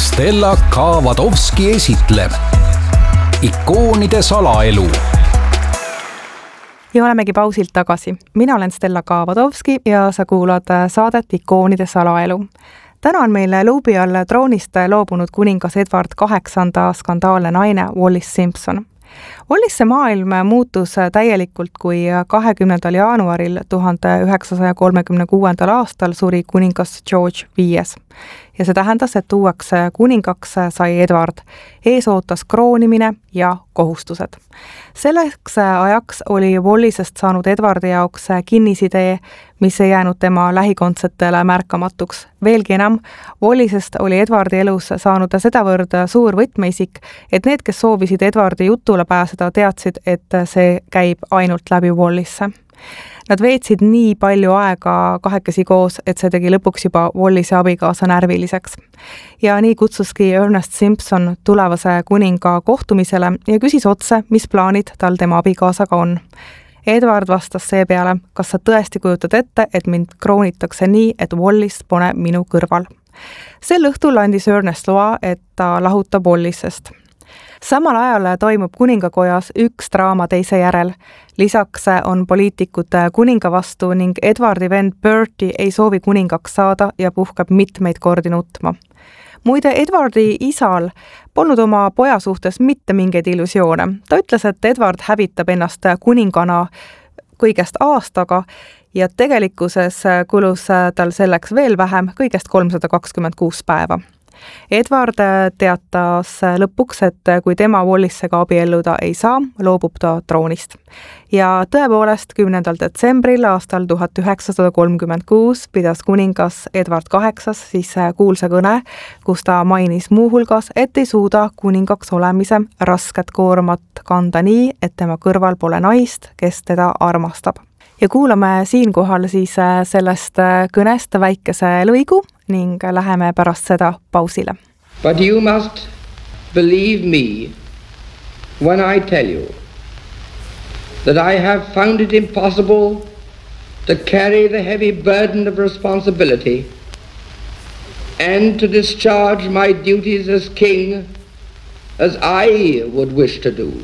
Stella Kavadovski esitleb ikoonide salaelu. Ja olemegi pausilt tagasi. Mina olen Stella Kavadovski ja sa kuulad saadet Ikoonide salaelu. Täna on meil luubi all troonist loobunud kuningas Edward VIII skandaalne naine Wallis Simpson. Wallisse maailm muutus täielikult, kui 20. jaanuaril 1936. aastal suri kuningas George V. Ja see tähendas, et uueks kuningaks sai Edward. Ees ootas kroonimine ja kohustused. Selleks ajaks oli Wallisest saanud Edwardi jaoks kinnisidee, mis ei jäänud tema lähikondsetele märkamatuks. Veelgi enam, Wallisest oli Edwardi elus saanud sedavõrd suur võtmeisik, et need, kes soovisid Edwardi jutule pääseda, teadsid, et see käib ainult läbi Wallisse. Nad veetsid nii palju aega kahekesi koos, et see tegi lõpuks juba Wallise abikaasa närviliseks. Ja nii kutsuski Ernest Simpson tulevase kuninga kohtumisele ja küsis otse, mis plaanid tal tema abikaasaga on. Edward vastas seepeale, kas sa tõesti kujutad ette, et mind kroonitakse nii, et Wallis pone minu kõrval. Sel õhtul andis Ernest loa, et ta lahutab Wallisest. Samal ajal toimub kuningakojas üks draama teise järel. Lisaks on poliitikud kuninga vastu ning Edwardi vend Bertie ei soovi kuningaks saada ja puhkab mitmeid kordi nutma. Muide, Edwardi isal polnud oma poja suhtes mitte mingeid illusioone. Ta ütles, et Edward hävitab ennast kuningana kõigest aastaga ja tegelikkuses kulus tal selleks veel vähem, kõigest 326 päeva. Edward teatas lõpuks, et kui tema Wallissega abielluda ei saa, loobub ta troonist. Ja tõepoolest 10. detsembril aastal 1936 pidas kuningas Edward VIII siis kuulsa kõne, kus ta mainis muuhulgas, et ei suuda kuningaks olemise rasket koormat kanda nii, et tema kõrval pole naist, kes teda armastab. Ja kuulame siinkohal siis sellest kõnest väikese lõigu ning läheme pärast seda pausile. But you must believe me when I tell you that I have found it impossible to carry the heavy burden of responsibility and to discharge my duties as king as I would wish to do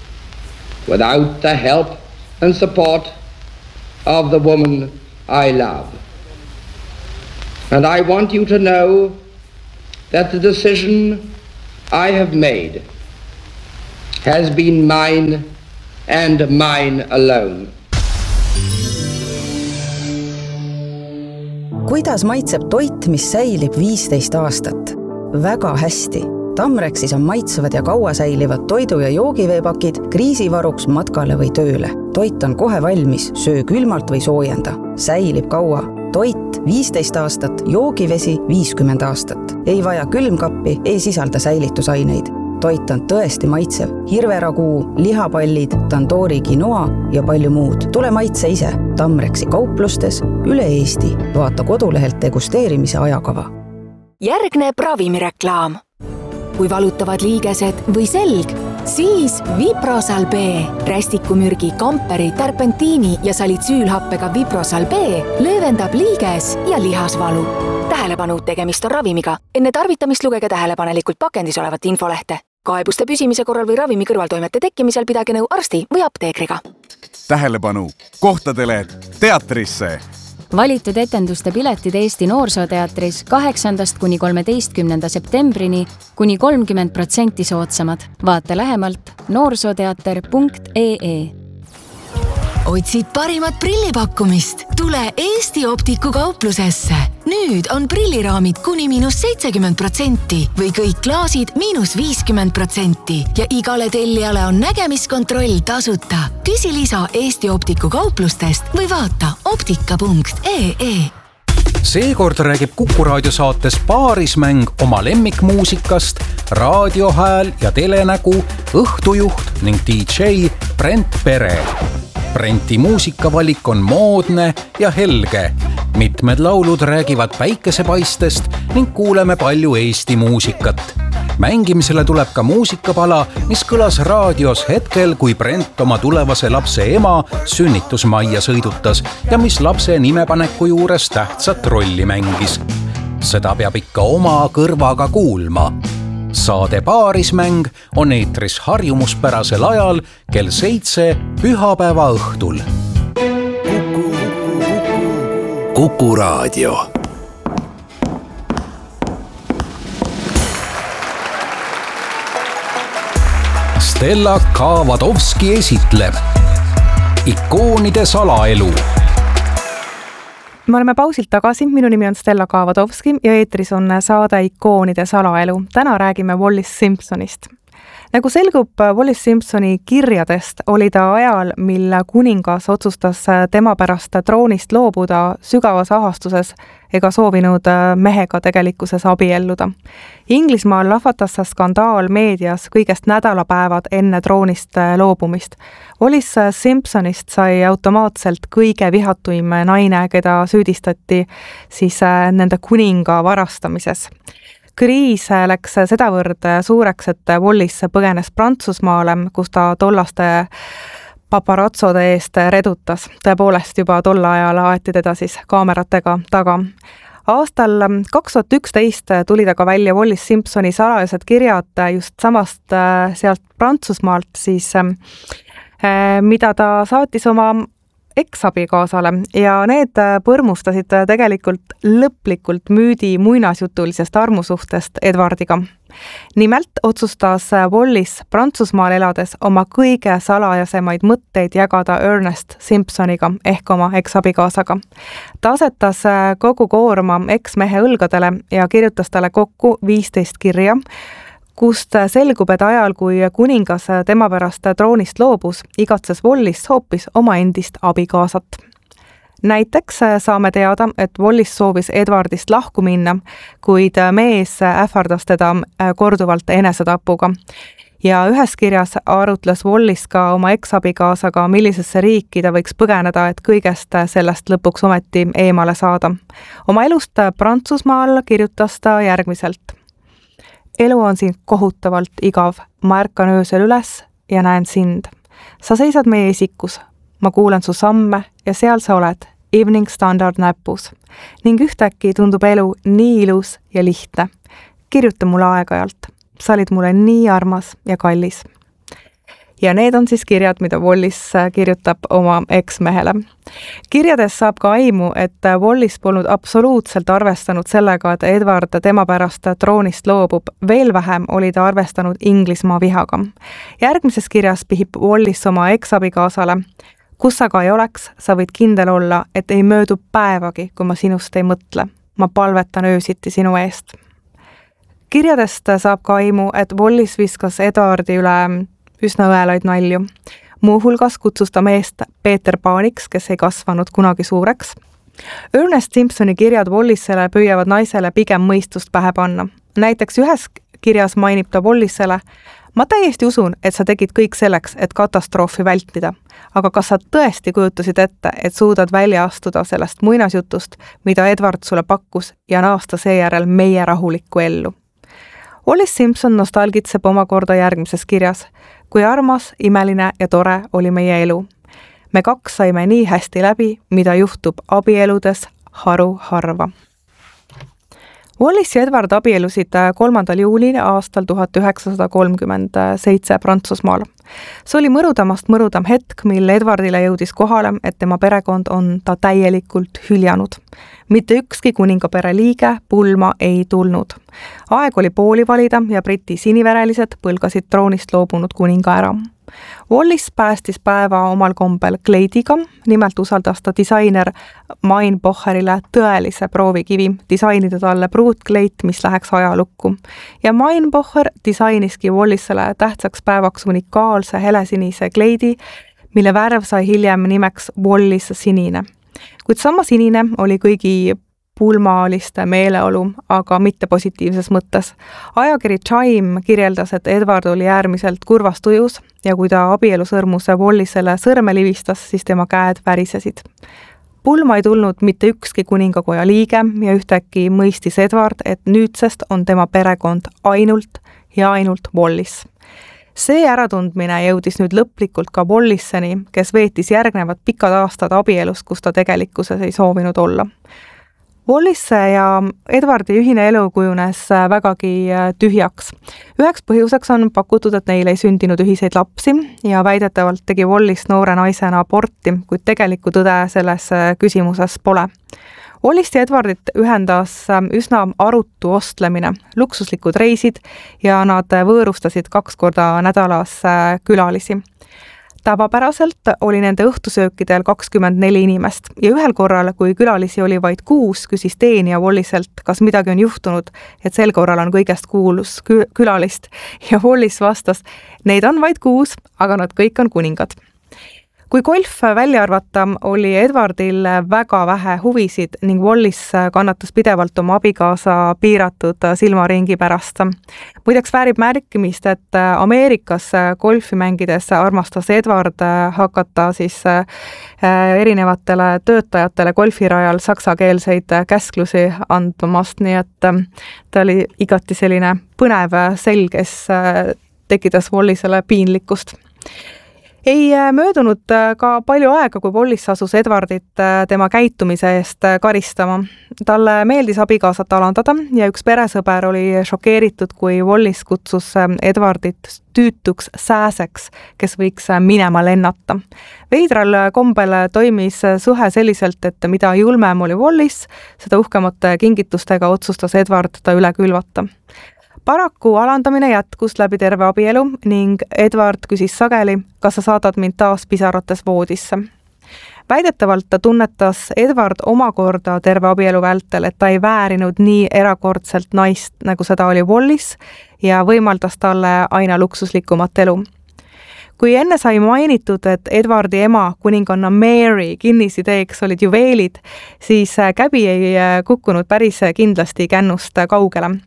without the help and support of the woman I love. And I want you to know that the decision I have made has been mine and mine alone. Kuidas maitseb toit, mis säilib 15 aastat? Väga hästi. Tamrexis on maitsevad ja kaua säilivad toidu- ja joogiveepakid kriisivaruks matkale või tööle. Toit on kohe valmis, söö külmalt või soojenda. Säilib kaua. Toit 15 aastat, joogivesi 50 aastat. Ei vaja külmkappi, ei sisalda säilitusaineid. Toit on tõesti maitsev. Hirveraguu, lihapallid, tandoori quinoa ja palju muud. Tule maitse ise. Tamrexi kauplustes üle Eesti. Vaata kodulehelt degusteerimise ajakava. Järgneb ravimireklaam. Kui valutavad liigesed või selg, siis Viprosal B. Rästikumürgi, kamperi, terpentiini ja salitsüülhappega Viprosal B löövendab liiges ja lihasvalu. Tähelepanu, tegemist on ravimiga. Enne tarvitamist lugege tähelepanelikult pakendis olevat infolehte. Kaebuste püsimise korral või ravimi kõrvaltoimete tekkimisel pidage nõu arsti või apteekriga. Tähelepanu, kohtadele teatrisse! Valitud etenduste piletid Eesti Noorsooteatris 8. kuni 13. septembrini kuni 30% soodsamad. Vaata lähemalt noorsooteater.ee. Otsid parimat prillipakkumist? Tule Eesti Optiku kauplusesse. Nüüd on prilliraamid kuni -70% või kõik klaasid -50% ja igale tellijale on nägemiskontroll tasuta. Küsi lisa Eesti Optiku kauplustest või vaata optika.ee. Seekord räägib Kuku raadiosaates Paarismäng oma lemmikmuusikast, raadiohääl ja telenägu, õhtujuht ning DJ Brent Pere. Brenti muusikavalik on moodne ja helge. Mitmed laulud räägivad päikesepaistest ning kuuleme palju Eesti muusikat. Mängimisele tuleb ka muusikapala, mis kõlas raadios hetkel, kui Brent oma tulevase lapse ema sünnitusmajja sõidutas ja mis lapse nimepaneku juures tähtsat rolli mängis. seda peab ikka oma kõrvaga kuulma. Saade Paarismäng on eetris harjumuspärasel ajal kell 7 pühapäeva õhtul. Kuku Raadio. Stella Kavadovski esitleb ikoonide salaelu. Me oleme pausilt tagasi, minu nimi on Stella Kavadovski ja eetris on saade Ikoonide salaelu. Täna räägime Wallis Simpsonist. Nagu selgub Wallis Simpsoni kirjadest, oli ta ajal, mil kuningas otsustas tema pärast troonist loobuda sügavas ahastuses ega soovinud mehega tegelikkuses abielluda. Inglismaal lahvatas skandaal meedias kõigest nädalapäevad enne troonist loobumist. Wallis Simpsonist sai automaatselt kõige vihatuim naine, keda süüdistati siis nende kuninga varastamises. Kriis läks sedavõrd suureks, et Wallis põgenes Prantsusmaale, kus ta tollaste paparatsode eest redutas. Tõepoolest juba tolla ajal aeti teda siis kaameratega taga. Aastal 2011 tuli ta ka välja Wallis Simpsoni salajased kirjad just samast sealt Prantsusmaalt, siis, mida ta saatis oma eksabikaasale ja need põrmustasid tegelikult lõplikult müüdi muinasjutulisest armusuhtest Edwardiga. Nimelt otsustas Wallis Prantsusmaal elades oma kõige salajasemaid mõtteid jagada Ernest Simpsoniga ehk oma eksabikaasaga. Ta asetas kogu koorma eksmehe õlgadele ja kirjutas talle kokku 15 kirja, kust selgub, et ajal, kui kuningas tema pärast troonist loobus, igatses Wallis hoopis oma endist abikaasat. Näiteks saame teada, et Wallis soovis Edwardist lahku minna, kuid mees ähvardas teda korduvalt enesetapuga. Ja ühes kirjas arutles Wallis ka oma eksabikaasaga, millisesse riiki ta võiks põgeneda, et kõigest sellest lõpuks ometi eemale saada. Oma elust Prantsusmaal kirjutas ta järgmiselt. Elu on siin kohutavalt igav. Ma ärkan öösel üles ja näen sind. Sa seisad meie isikus. Ma kuulen su samme ja seal sa oled, Evening Standard näpus. Ning ühtäkki tundub elu nii ilus ja lihtne. Kirjuta mulle aeg-ajalt. Sa olid mulle nii armas ja kallis. Ja need on siis kirjad, mida Wallis kirjutab oma eksmehele. Kirjades saab ka aimu, et Wallis polnud absoluutselt arvestanud sellega, et Edward tema pärast troonist loobub. Veel vähem oli ta arvestanud Inglismaa vihaga. Järgmises kirjas pihib Wallis oma eksabikaasale. Kus sa ka ei oleks, sa võid kindel olla, et ei möödu päevagi, kui ma sinust ei mõtle. Ma palvetan öösiti sinu eest. Kirjadest saab ka aimu, et Wallis viskas Edwardi üle üsna õelaid nalju. Muuhulgas kutsus ta meest Peter Paniks, kes ei kasvanud kunagi suureks. Ernest Simpsoni kirjad Wallisele püüavad naisele pigem mõistust pähe panna. Näiteks ühes kirjas mainib ta Wallisele, ma täiesti usun, et sa tegid kõik selleks, et katastroofi vältida. Aga kas sa tõesti kujutasid ette, et suudad välja astuda sellest muinasjutust, mida Edward sulle pakkus ja naasta seejärel meie rahulikku ellu? Wallis Simpson nostalgitseb omakorda järgmises kirjas. Kui armas, imeline ja tore oli meie elu. Me kaks saime nii hästi läbi, mida juhtub abieludes harva. Wallis ja Edward abielusid 3. juulil aastal 1937 Prantsusmaal. See oli mõrudam hetk, mil Edwardile jõudis kohale, et tema perekond on ta täielikult hüljanud. Mitte ükski kuningapere liige pulma ei tulnud. Aeg oli pooli valida ja Briti siniverelised põlgasid troonist loobunud kuninga ära. Wallis päästis päeva omal kombel kleidiga, nimelt usaldas ta disainer Meinbocherile tõelise proovikivi, disainida talle pruutkleit, mis läheks ajalukku. Ja Meinbocher disainiski Wallisele tähtsaks päevaks unikaalse helesinise kleidi, mille värv sai hiljem nimeks Wallis sinine. Kuid sama sinine oli kõigi pulmaaliste meeleolu, aga mitte positiivses mõttes. Ajakiri Time kirjeldas, et Edward oli äärmiselt kurvas tujus ja kui ta abielusõrmuse Wallisele sõrme livistas, siis tema käed värisesid. Pulma ei tulnud mitte ükski kuningakoja liige ja ühtäkki mõistis Edward, et nüüdsest on tema perekond ainult Wallis. See äratundmine jõudis nüüd lõplikult ka Wallisseni, kes veetis järgnevad pikad aastad abielus, kus ta tegelikkuses ei soovinud olla. Wallise ja Edwardi ühine elu kujunes vägagi tühjaks. Üheks põhjuseks on pakutud, et neil ei sündinud ühiseid lapsi ja väidetavalt tegi Wallise noore naisena aborti, kuid tegelikku tõde selles küsimuses pole. Wallist ja Edwardit ühendas üsna arutu ostlemine, luksuslikud reisid ja nad võõrustasid 2 korda nädalas külalisi. Tavapäraselt oli nende õhtusöökidel 24 inimest ja ühel korral, kui külalisi oli vaid 6, küsis teenija Walliselt, kas midagi on juhtunud, et sel korral on kõigest 6 külalist ja Wallis vastas, neid on vaid 6, aga nad kõik on kuningad. Kui golf välja arvata, oli Edwardil väga vähe huvisid ning Wallis kannatas pidevalt oma abikaasa piiratud silmaringi pärast. Muideks väärib märkimist, et Ameerikas golfi mängides armastas Edward hakata siis erinevatele töötajatele golfirajal saksakeelseid käsklusi andmast, nii et ta oli igati selline põnev sel, kes tekitas Wallisele piinlikkust. Ei möödunud ka palju aega, kui Wallis asus Edwardit tema käitumise eest karistama. Talle meeldis abikaasat alandada ja üks peresõber oli šokeeritud, kui Wallis kutsus Edwardit tüütuks sääseks, kes võiks minema lennata. Veidral kombel toimis suhe selliselt, et mida julmem oli Wallis, seda uhkemate kingitustega otsustas Edward ta üle külvata. Paraku alandamine jätkus läbi terve abielu ning Edward küsis sageli, kas sa saadad mind taas pisarates voodisse. Väidetavalt ta tunnetas Edward omakorda terve abielu vältel, et ta ei väärinud nii erakordselt naist, nagu seda oli Wallis ja võimaldas talle aina luksuslikumat elu. Kui enne sai mainitud, et Edwardi ema, kuninganna Mary kinnisideeks olid juveelid, siis käbi ei kukkunud päris kindlasti kännust kaugele.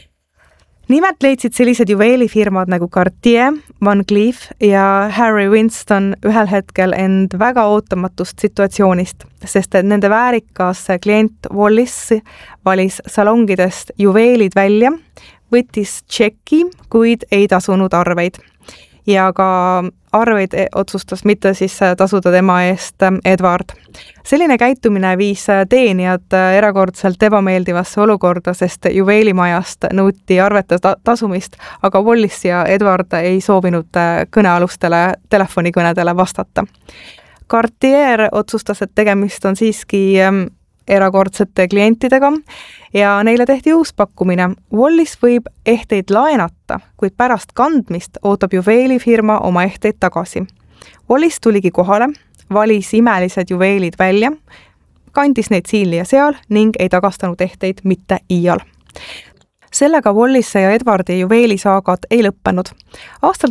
Nimelt leidsid sellised juveelifirmad nagu Cartier, Van Cleef ja Harry Winston ühel hetkel end väga ootamatust situatsioonist, sest et nende väärikas klient Wallis valis salongidest juveelid välja, võttis tšeki, kuid ei tasunud arveid. Ja ka arveid otsustas mitte siis tasuda tema eest Edward. Selline käitumine viis teenijad erakordselt ebameeldivasse olukorda, sest juveelimajast nõuti arvete tasumist, aga Wallis ja Edward ei soovinud kõnealustele telefonikõnedele vastata. Cartier otsustas, et tegemist on siiski erakordsete klientidega ja neile tehti uus pakkumine. Wallis võib ehteid laenata, kuid pärast kandmist ootab juveelifirma oma ehteid tagasi. Wallis tuligi kohale, valis imelised juveelid välja, kandis neid siin ja seal ning ei tagastanud ehteid mitte iial. Sellega Wallise ja Edwardi juveelisaagad ei lõppenud. Aastal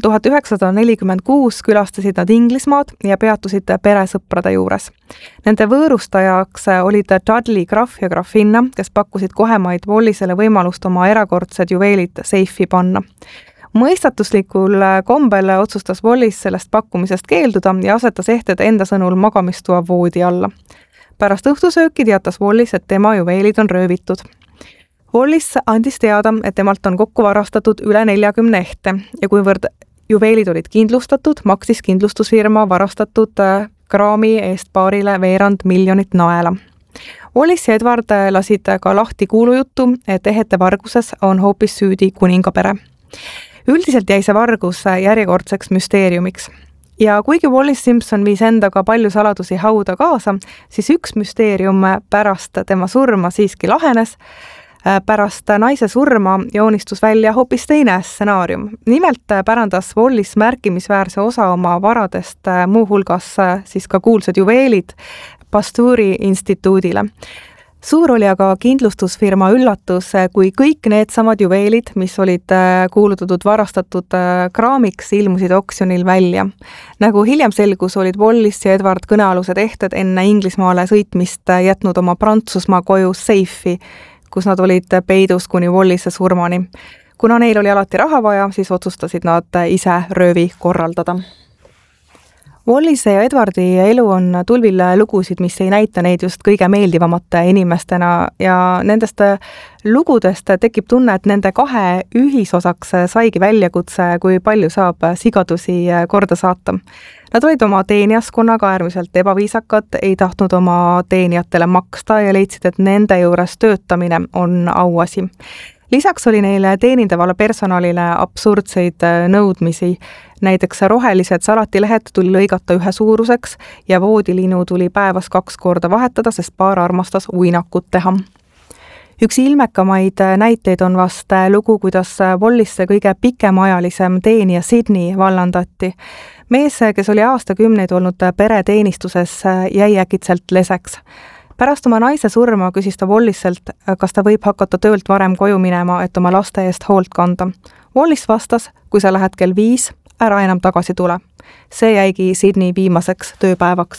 1946 külastasid nad Inglismaad ja peatusid peresõprade juures. Nende võõrustajaks olid Dudley Graff ja Graffinna, kes pakkusid kohemaid Wallisele võimalust oma erakordsed juveelid seifi panna. Mõistatuslikul kombel otsustas Wallis sellest pakkumisest keelduda ja asetas ehted enda sõnul magamistoa voodi alla. Pärast õhtusööki teatas Wallis, et tema juveelid on röövitud. Wallis andis teada, et temalt on kokku varastatud üle 40 ehte ja kuivõrd juveelid olid kindlustatud, maksis kindlustusfirma varastatud kraami eest paarile veerand miljonit naela. Wallis ja Edward lasid ka lahti kuulujuttu, et ehete varguses on hoopis süüdi kuningapere. Üldiselt jäi see vargus järjekordseks müsteeriumiks. Ja kuigi Wallis Simpson viis endaga palju saladusi hauda kaasa, siis üks müsteerium pärast tema surma siiski lahenes. Pärast naise surma joonistus välja hoopis teine stsenaarium. Nimelt pärandas Wallis märkimisväärse osa oma varadest, muuhulgas siis ka kuulsad juveelid Pasteuri instituudile. Suur oli aga kindlustusfirma üllatus, kui kõik needsamad juveelid, mis olid kuulutatud varastatud kraamiks, ilmusid oksjonil välja. Nagu hiljem selgus, olid Wallis ja Edward kõnealused ehted enne Inglismaale sõitmist jätnud oma Prantsusmaa koju seifi, kus nad olid peidus kuni Wallise surmani. Kuna neil oli alati raha vaja, siis otsustasid nad ise röövi korraldada. Wallise ja Edwardi elu on tulvil lugusid, mis ei näita neid just kõige meeldivamate inimestena ja nendest lugudest tekib tunne, et nende kahe ühisosaks saigi väljakutse, kui palju saab sigadusi korda saata. Nad olid oma teenijaskonnaga äärmiselt ebaviisakad, ei tahtnud oma teenijatele maksta ja leidsid, et nende juures töötamine on auasi. Lisaks oli neile teenindavale personalile absurdseid nõudmisi. Näiteks rohelised salatilehed tuli lõigata ühe suuruseks ja voodiliinu tuli päevas 2 korda vahetada, sest paar armastas uinakut teha. Üks ilmekamaid näiteid on vast lugu, kuidas Wallisse kõige pikemaajalisem teenija Sydney vallandati. Mees, kes oli aastakümneid olnud pereteenistuses, jäi äkitselt leseks. Pärast oma naise surma küsis ta Walliselt, kas ta võib hakata töölt varem koju minema, et oma laste eest hoolt kanda. Wallis vastas, kui sa lähed kell 5, ära enam tagasi tule. See jäigi Sydney viimaseks tööpäevaks.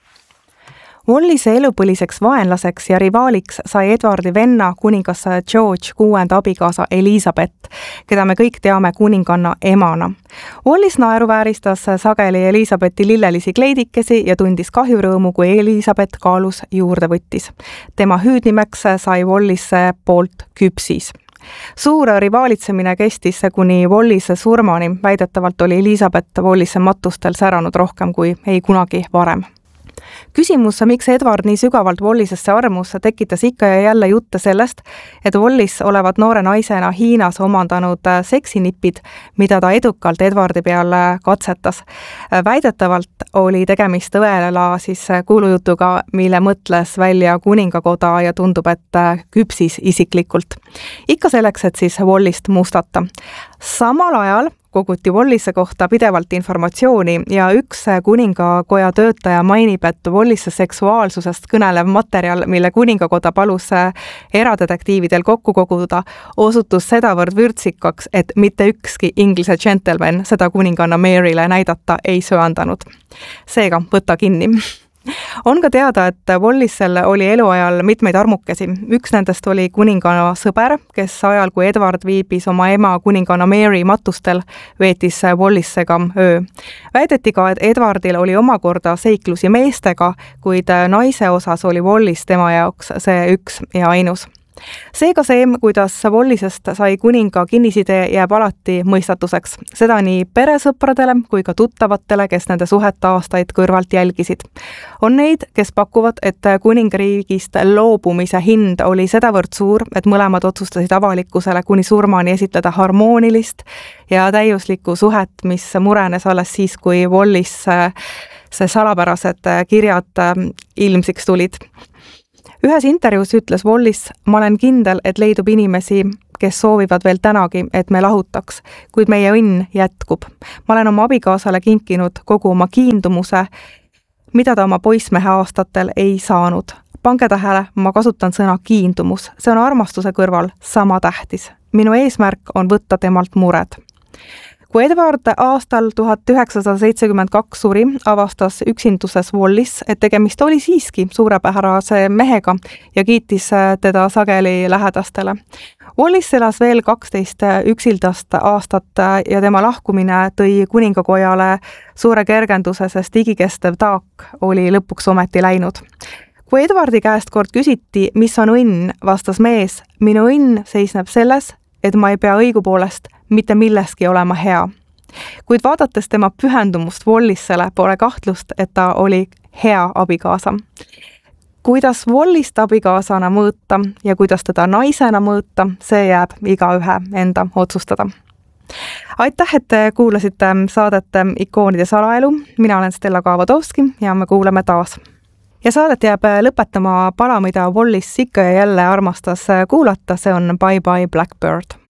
Wallise elupõliseks vaenlaseks ja rivaaliks sai Edwardi venna kuningas George 6. abikaasa Elizabeth, keda me kõik teame kuninganna emana. Wallis naeruvääristas sageli Elizabethi lillelisi kleidikesi ja tundis kahjurõõmu, kui Elizabeth kaalus juurde võttis. Tema hüüdnimeks sai Wallise poolt küpsis. Suur rivaalitsemine kestis kuni Wallise surmani, väidetavalt oli Elizabeth Wallise matustel säranud rohkem kui ei kunagi varem. Küsimus, miks Edward nii sügavalt Wallisesse armus, tekitas ikka ja jälle jutte sellest, et Wallis olevat noore naisena Hiinas omandanud seksinipid, mida ta edukalt Edwardi peal katsetas. Väidetavalt oli tegemist õela kuulujutuga, mille mõtles välja kuningakoda ja tundub, et küpsis isiklikult. Ikka selleks, et siis Wallist mustata. Samal ajal koguti Wallise kohta pidevalt informatsiooni ja üks kuningakoja töötaja mainib, et Wallise seksuaalsusest kõnelev materjal, mille kuningakoda palus eradetektiividel kokku koguda, osutus sedavõrd vürtsikaks, et mitte ükski Inglise gentleman seda kuninganna Maryle näidata ei söandanud. Seega, võta kinni. On ka teada, et Wallisel oli eluajal mitmeid armukesi. Üks nendest oli kuninganna sõber, kes ajal, kui Edward viibis oma ema kuninganna Mary matustel, veetis Wallissega öö. Väideti ka, et Edwardil oli omakorda seiklusi meestega, kuid naise osas oli Wallis tema jaoks see üks ja ainus. Seega see, kuidas Wallisest sai kuninga kinnisidee, jääb alati mõistatuseks. Seda nii peresõpradele kui ka tuttavatele, kes nende suhet aastaid kõrvalt jälgisid. On neid, kes pakuvad, et kuningriigist loobumise hind oli sedavõrd suur, et mõlemad otsustasid avalikkusele kuni surmani esitleda harmoonilist ja täiuslikku suhet, mis murenes alles siis, kui Wallis see salapärased kirjad ilmsiks tulid. Ühes intervjuus ütles Wallis, ma olen kindel, et leidub inimesi, kes soovivad veel tänagi, et me lahutaks, kuid meie õnn jätkub. Ma olen oma abikaasale kinkinud kogu oma kiindumuse, mida ta oma poissmehe aastatel ei saanud. Pange tähele, ma kasutan sõna kiindumus. See on armastuse kõrval sama tähtis. Minu eesmärk on võtta temalt mured. Kui Edward aastal 1972 suri, avastas üksinduses Wallis, et tegemist oli siiski suurepärase mehega ja kiitis teda sageli lähedastele. Wallis elas veel 12 üksildast aastat ja tema lahkumine tõi kuningakojale suure kergenduse, sest igikestev taak oli lõpuks ometi läinud. Kui Edwardi käest kord küsiti, mis on õnn, vastas mees, minu õnn seisneb selles, et ma ei pea õigupoolest mitte milleski olema hea. Kuid vaadates tema pühendumust Wallissele, pole kahtlust, et ta oli hea abikaasa. Kuidas Wallist abikaasana mõõta ja kuidas teda naisena mõõta, see jääb igaühe enda otsustada. Aitäh, et kuulasite saadet Ikoonide salaelu. Mina olen Stella Kaavadovski ja me kuuleme taas. Ja saadet jääb lõpetama pala, mida Wallis ikka ja jälle armastas kuulata, see on Bye Bye Blackbird.